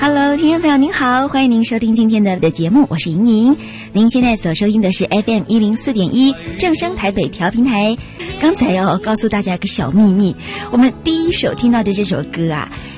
Hello， 听众朋友您好，欢迎您收听今天的节目，我是莹莹。您现在所收听的是 FM 104.1正声台北调频台。刚才告诉大家一个小秘密，我们第一首听到的这首歌啊，